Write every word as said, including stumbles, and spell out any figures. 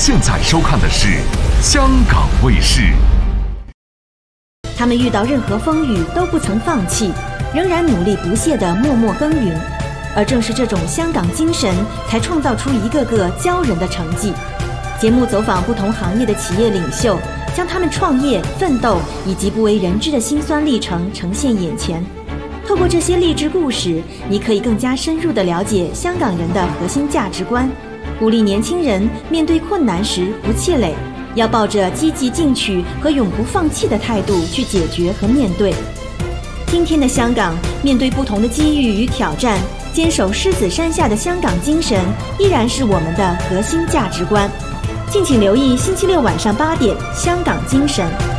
现在收看的是香港卫视。 他们遇到任何风雨都不曾放弃，仍然努力不懈地默默耕耘，而正是这种香港精神，才创造出一个个骄人的成绩。节目走访不同行业的企业领袖，将他们创业、奋斗以及不为人知的辛酸历程呈现眼前。透过这些励志故事，你可以更加深入地了解香港人的核心价值观，鼓励年轻人面对困难时不气馁，要抱着积极进取和永不放弃的态度去解决和面对。今天的香港，面对不同的机遇与挑战，坚守狮子山下的香港精神依然是我们的核心价值观。敬请留意星期六晚上八点《香港精神》。